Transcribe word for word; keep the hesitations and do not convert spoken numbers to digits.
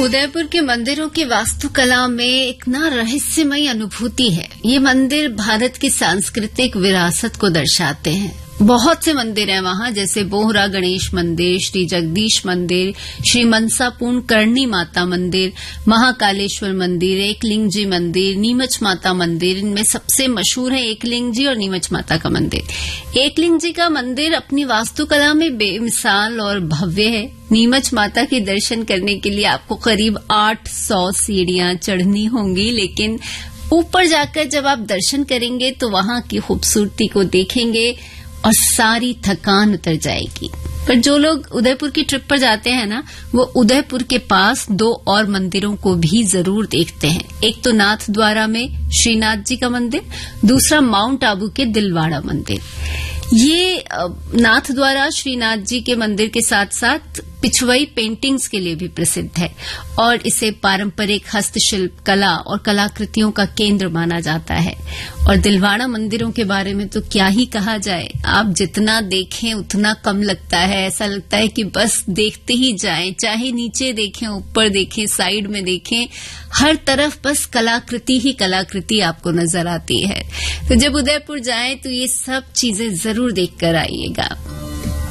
उदयपुर के मंदिरों की वास्तुकला में एक ना रहस्यमयी अनुभूति है। ये मंदिर भारत की सांस्कृतिक विरासत को दर्शाते हैं। बहुत से मंदिर हैं वहां, जैसे बोहरा गणेश मंदिर, श्री जगदीश मंदिर, श्री मनसापूर्ण करणी माता मंदिर, महाकालेश्वर मंदिर, एकलिंग जी मंदिर, नीमच माता मंदिर। इनमें सबसे मशहूर है एकलिंग जी और नीमच माता का मंदिर। एकलिंग जी का मंदिर अपनी वास्तुकला में बेमिसाल और भव्य है। नीमच माता के दर्शन करने के लिए आपको करीब आठ सौ सीढ़ियां चढ़नी होंगी, लेकिन ऊपर जाकर जब आप दर्शन करेंगे तो वहां की खूबसूरती को देखेंगे और सारी थकान उतर जाएगी। पर जो लोग उदयपुर की ट्रिप पर जाते हैं ना, वो उदयपुर के पास दो और मंदिरों को भी जरूर देखते हैं। एक तो नाथ द्वारा में श्रीनाथ जी का मंदिर, दूसरा माउंट आबू के दिलवाड़ा मंदिर। ये नाथ द्वारा श्रीनाथ जी के मंदिर के साथ साथ पिछवई पेंटिंग्स के लिए भी प्रसिद्ध है और इसे पारंपरिक हस्तशिल्प कला और कलाकृतियों का केंद्र माना जाता है। और दिलवाड़ा मंदिरों के बारे में तो क्या ही कहा जाए, आप जितना देखें उतना कम लगता है। ऐसा लगता है कि बस देखते ही जाएं, चाहे नीचे देखें, ऊपर देखें, साइड में देखें, हर तरफ बस कलाकृति ही कलाकृति आपको नजर आती है। तो जब उदयपुर जाएं तो ये सब चीजें जरूर देखकर आइएगा।